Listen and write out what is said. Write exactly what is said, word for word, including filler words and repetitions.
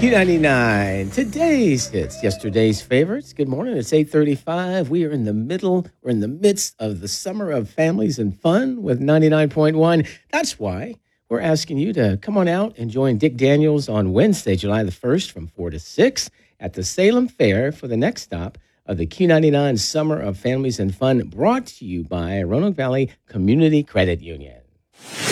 Q ninety-nine, today's hits, yesterday's favorites. Good morning, it's eight thirty-five. We are in the middle, we're in the midst of the summer of families and fun with ninety-nine point one. That's why we're asking you to come on out and join Dick Daniels on Wednesday, July the first from four to six at the Salem Fair for the next stop of the Q ninety-nine Summer of Families and Fun, brought to you by Roanoke Valley Community Credit Union.